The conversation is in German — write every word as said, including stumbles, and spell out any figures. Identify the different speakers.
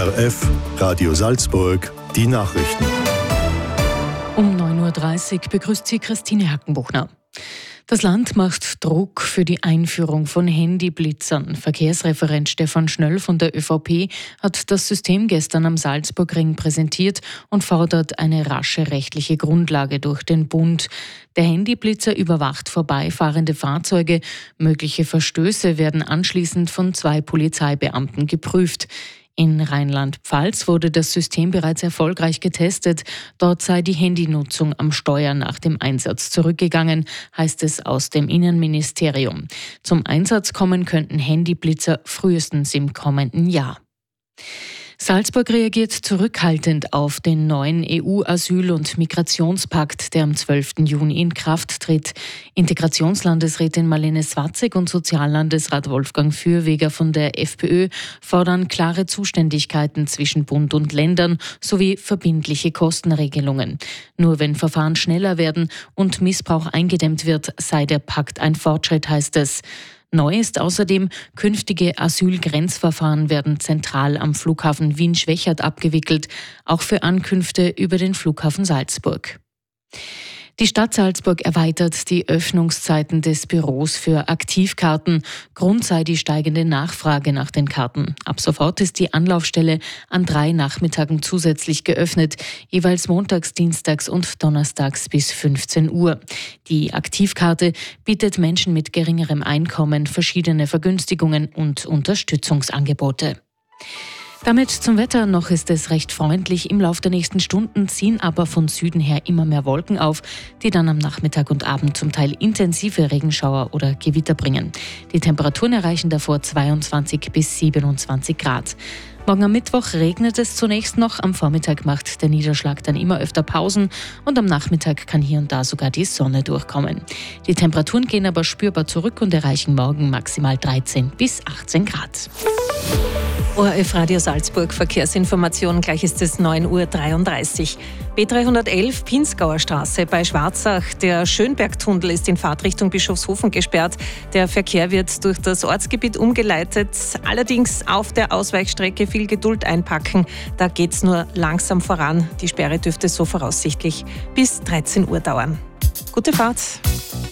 Speaker 1: R F Radio Salzburg, die Nachrichten.
Speaker 2: Um neun Uhr dreißig begrüßt sie Christine Hackenbuchner. Das Land macht Druck für die Einführung von Handyblitzern. Verkehrsreferent Stefan Schnöll von der ÖVP hat das System gestern am Salzburgring präsentiert und fordert eine rasche rechtliche Grundlage durch den Bund. Der Handyblitzer überwacht vorbeifahrende Fahrzeuge. Mögliche Verstöße werden anschließend von zwei Polizeibeamten geprüft. In Rheinland-Pfalz wurde das System bereits erfolgreich getestet. Dort sei die Handynutzung am Steuer nach dem Einsatz zurückgegangen, heißt es aus dem Innenministerium. Zum Einsatz kommen könnten Handyblitzer frühestens im kommenden Jahr. Salzburg reagiert zurückhaltend auf den neuen E U-Asyl- und Migrationspakt, der am zwölften Juni in Kraft tritt. Integrationslandesrätin Marlene Swatzig und Soziallandesrat Wolfgang Fürweger von der FPÖ fordern klare Zuständigkeiten zwischen Bund und Ländern sowie verbindliche Kostenregelungen. Nur wenn Verfahren schneller werden und Missbrauch eingedämmt wird, sei der Pakt ein Fortschritt, heißt es. Neu ist außerdem, künftige Asylgrenzverfahren werden zentral am Flughafen Wien-Schwechat abgewickelt, auch für Ankünfte über den Flughafen Salzburg. Die Stadt Salzburg erweitert die Öffnungszeiten des Büros für Aktivkarten. Grund sei die steigende Nachfrage nach den Karten. Ab sofort ist die Anlaufstelle an drei Nachmittagen zusätzlich geöffnet, jeweils montags, dienstags und donnerstags bis fünfzehn Uhr. Die Aktivkarte bietet Menschen mit geringerem Einkommen verschiedene Vergünstigungen und Unterstützungsangebote. Damit zum Wetter. Noch ist es recht freundlich. Im Laufe der nächsten Stunden ziehen aber von Süden her immer mehr Wolken auf, die dann am Nachmittag und Abend zum Teil intensive Regenschauer oder Gewitter bringen. Die Temperaturen erreichen davor zweiundzwanzig bis siebenundzwanzig Grad. Morgen am Mittwoch regnet es zunächst noch. Am Vormittag macht der Niederschlag dann immer öfter Pausen und am Nachmittag kann hier und da sogar die Sonne durchkommen. Die Temperaturen gehen aber spürbar zurück und erreichen morgen maximal dreizehn bis achtzehn Grad.
Speaker 3: O R F Radio Salzburg, Verkehrsinformation, gleich ist es neun Uhr dreiunddreißig. B dreihundertelf, Pinzgauer Straße bei Schwarzach. Der Schönbergtunnel ist in Fahrtrichtung Bischofshofen gesperrt. Der Verkehr wird durch das Ortsgebiet umgeleitet. Allerdings auf der Ausweichstrecke viel Geduld einpacken. Da geht's nur langsam voran. Die Sperre dürfte so voraussichtlich bis dreizehn Uhr dauern. Gute Fahrt!